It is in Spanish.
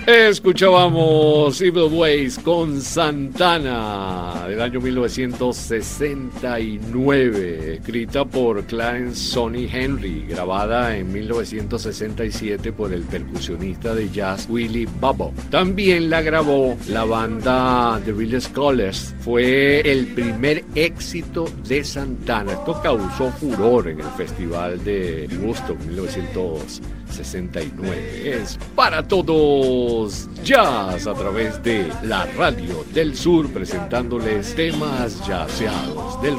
Escuchábamos Evil Ways con Santana del año 1969, escrita por Clarence Sonny Henry, grabada en 1967 por el percusionista de jazz Willie Bobo. También la grabó la banda The Real Scholars. Fue el primer éxito de Santana. Esto causó furor en el Festival de Woodstock 1969. Es para todos jazz a través de la Radio del Sur, presentándoles temas jazzeados del